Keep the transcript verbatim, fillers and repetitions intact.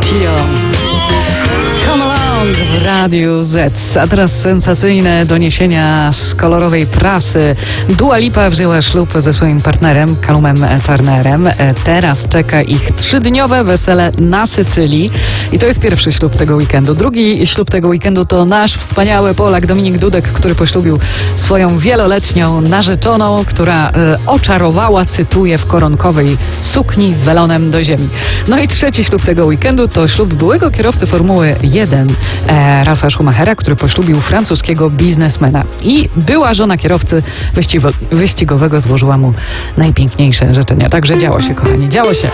Tio. Come along w Radiu Z. A teraz sensacyjne doniesienia z kolorowej prasy. Dua Lipa wzięła ślub ze swoim partnerem, Callumem Turnerem. Teraz czeka ich trzydniowe wesele na Sycylii. I to jest pierwszy ślub tego weekendu. Drugi ślub tego weekendu to nasz wspaniały Polak Dominik Dudek, który poślubił swoją wieloletnią narzeczoną, która e, oczarowała, cytuję, w koronkowej sukni z welonem do ziemi. No i trzeci ślub tego weekendu to ślub byłego kierowcy Formuły jeden, e, Ralfa Schumachera, który poślubił francuskiego biznesmena. I była żona kierowcy wyścigo- wyścigowego złożyła mu najpiękniejsze życzenia. Także działo się, kochani, działo się.